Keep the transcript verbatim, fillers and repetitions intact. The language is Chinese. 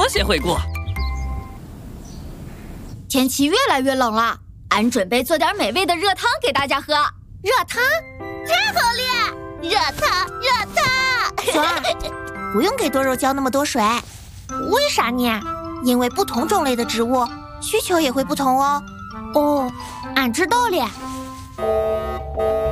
多些惠顾。 天气越来越冷了，俺准备做点美味的热汤给大家喝。 热汤，太好了！热汤，热汤。索尔，不用给多肉浇那么多水。为啥呢？因为不同种类的植物需求也会不同哦。哦，俺知道了。